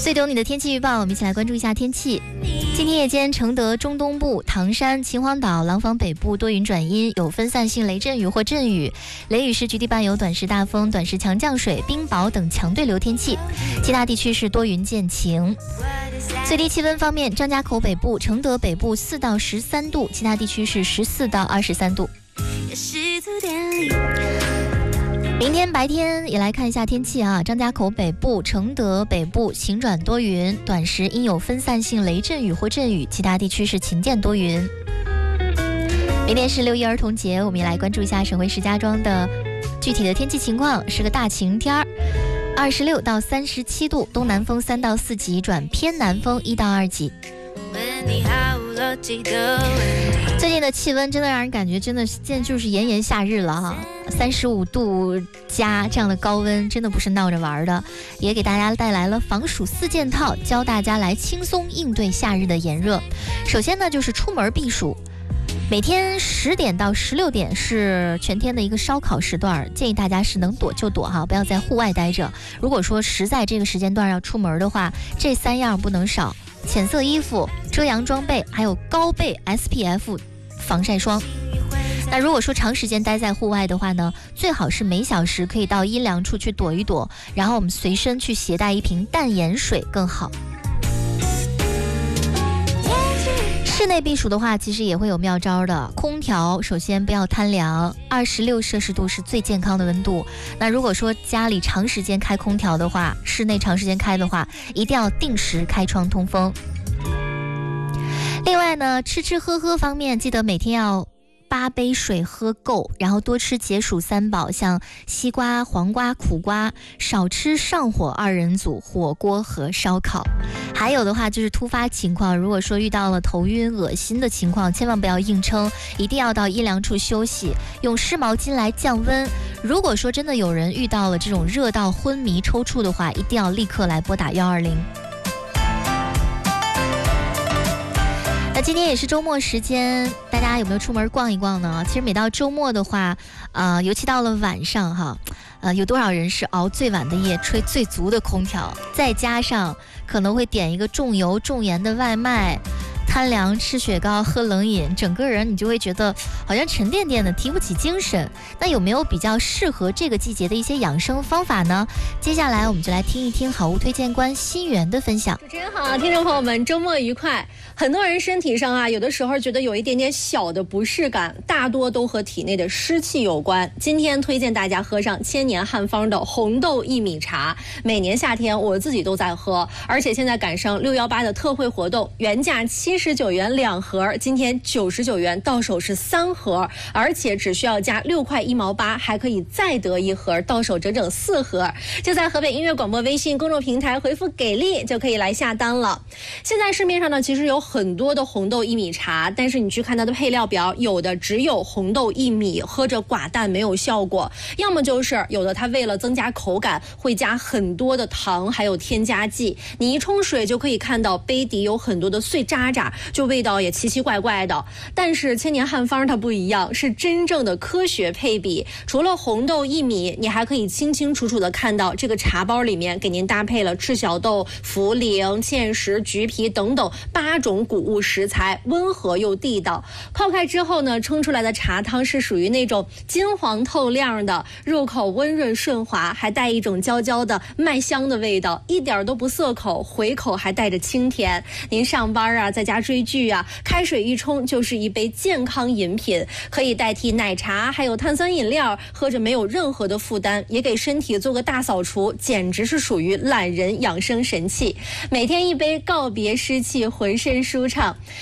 最懂你的天气预报，我们一起来关注一下天气。今天夜间，承德中东部、唐山、秦皇岛、廊坊北部多云转阴，有分散性雷阵雨或阵雨，雷雨时局地伴有短时大风、短时强降水、冰雹等强对流天气。其他地区是多云见晴。最低气温方面，张家口北部、承德北部4到13度，其他地区是14到23度。明天白天也来看一下天气啊，张家口北部、承德北部晴转多云，短时应有分散性雷阵雨或阵雨，其他地区是晴间多云。明天是6一儿童节，我们也来关注一下省会石家庄的具体的天气情况，是个大晴天，26到37度，东南风3到4级转偏南风1到2级。最近的气温真的让人感觉真的现在就是炎炎夏日了哈，35度加这样的高温真的不是闹着玩的，也给大家带来了防暑4件套，教大家来轻松应对夏日的炎热。首先呢就是出门避暑，每天10点到16点是全天的一个烧烤时段，建议大家是能躲就躲哈，不要在户外待着。如果说实在这个时间段要出门的话，这3样不能少：浅色衣服、遮阳装备，还有高倍 SPF 防晒霜。那如果说长时间待在户外的话呢，最好是每小时可以到阴凉处去躲一躲，然后我们随身去携带一瓶淡盐水更好。室内避暑的话其实也会有妙招的，空调首先不要贪凉，26摄氏度是最健康的温度。那如果说家里长时间开空调的话，室内长时间开的话，一定要定时开窗通风。另外呢，吃喝方面，记得每天要8杯水喝够，然后多吃解暑3宝，像西瓜、黄瓜、苦瓜，少吃上火2人组、火锅和烧烤。还有的话就是突发情况，如果说遇到了头晕恶心的情况，千万不要硬撑，一定要到阴凉处休息，用湿毛巾来降温。如果说真的有人遇到了这种热到昏迷抽搐的话，一定要立刻来拨打120。那今天也是周末时间，大家有没有出门逛一逛呢？其实每到周末的话，尤其到了晚上哈，有多少人是熬最晚的夜，吹最足的空调，再加上可能会点一个重油重盐的外卖，贪凉吃雪糕喝冷饮，整个人你就会觉得好像沉甸甸的，提不起精神。那有没有比较适合这个季节的一些养生方法呢？接下来我们就来听一听好物推荐官心源的分享。 主持人好，听众朋友们，周末愉快。很多人身体上有的时候觉得有一点点小的不适感，大多都和体内的湿气有关。今天推荐大家喝上千年汉方的红豆薏米茶，每年夏天我自己都在喝，而且现在赶上618的特惠活动，原价79元2盒，今天99元到手是3盒，而且只需要加6块1毛8，还可以再得1盒，到手整整4盒。就在河北音乐广播微信公众平台回复给力就可以来下单了。现在市面上呢其实有很多的红豆薏米茶，但是你去看它的配料表，有的只有红豆薏米，喝着寡淡没有效果，要么就是有的它为了增加口感会加很多的糖还有添加剂，你一冲水就可以看到杯底有很多的碎渣渣，就味道也奇奇怪怪的。但是千年汉方它不一样，是真正的科学配比，除了红豆薏米，你还可以清清楚楚的看到这个茶包里面给您搭配了赤小豆、茯苓、芡实、橘皮等等8种谷物食材，温和又地道。泡开之后呢，冲出来的茶汤是属于那种金黄透亮的，入口温润顺滑，还带一种焦焦的麦香的味道，一点都不涩口，回口还带着清甜。您上班在家追剧开水一冲就是一杯健康饮品，可以代替奶茶还有碳酸饮料，喝着没有任何的负担，也给身体做个大扫除，简直是属于懒人养生神器。每天一杯，告别湿气，浑身舒畅。